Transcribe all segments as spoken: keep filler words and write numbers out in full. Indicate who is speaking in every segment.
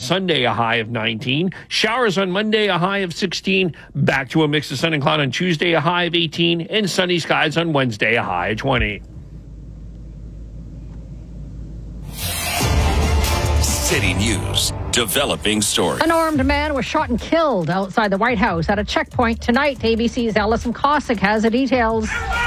Speaker 1: Sunday, a high of nineteen. Showers on Monday, a high of sixteen. Back to a mix of sun and cloud on Tuesday, a high of eighteen. And sunny skies on Wednesday, a high of twenty.
Speaker 2: City News, developing story.
Speaker 3: An armed man was shot and killed outside the White House at a checkpoint tonight. A B C's Alison Cossack has the details.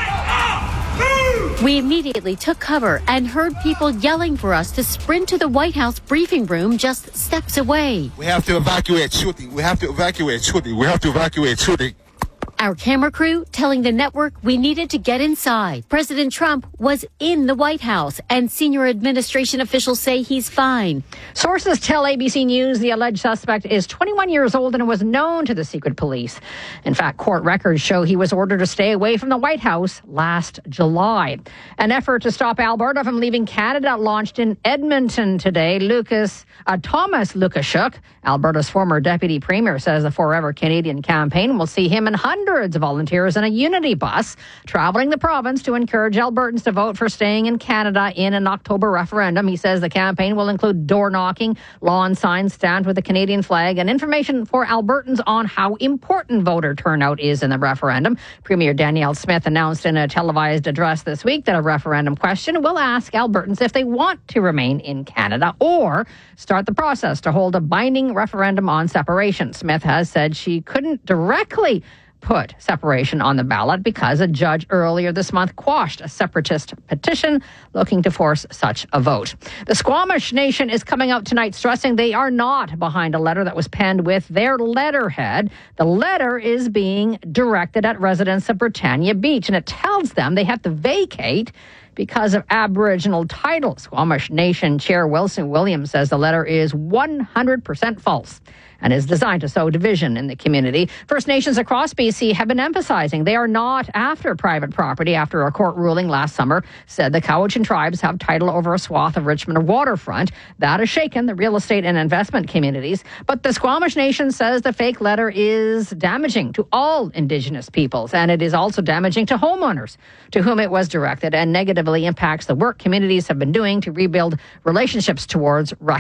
Speaker 4: We immediately took cover and heard people yelling for us to sprint to the White House briefing room just steps away.
Speaker 5: We have to evacuate shooting. We have to evacuate shooting. We have to evacuate shooting.
Speaker 4: Our camera crew telling the network we needed to get inside. President Trump was in the White House, and senior administration officials say he's fine.
Speaker 3: Sources tell A B C News the alleged suspect is twenty-one years old and was known to the secret police. In fact, court records show he was ordered to stay away from the White House last July. An effort to stop Alberta from leaving Canada launched in Edmonton today. Lucas uh, Thomas Lukashuk, Alberta's former deputy premier, says the Forever Canadian campaign will see him and hundreds Hundreds of volunteers in a unity bus traveling the province to encourage Albertans to vote for staying in Canada in an October referendum. He says the campaign will include door knocking, lawn signs stamped with the Canadian flag, and information for Albertans on how important voter turnout is in the referendum. Premier Danielle Smith announced in a televised address this week that a referendum question will ask Albertans if they want to remain in Canada or start the process to hold a binding referendum on separation. Smith has said she couldn't directly put separation on the ballot because a judge earlier this month quashed a separatist petition looking to force such a vote. The Squamish Nation is coming out tonight stressing they are not behind a letter that was penned with their letterhead. The letter is being directed at residents of Britannia Beach, and it tells them they have to vacate because of Aboriginal title. Squamish Nation Chair Wilson Williams says the letter is one hundred percent false and is designed to sow division in the community. First Nations across B C have been emphasizing they are not after private property after a court ruling last summer said the Cowichan tribes have title over a swath of Richmond waterfront. That has shaken the real estate and investment communities. But the Squamish Nation says the fake letter is damaging to all Indigenous peoples, and it is also damaging to homeowners to whom it was directed and negatively impacts the work communities have been doing to rebuild relationships towards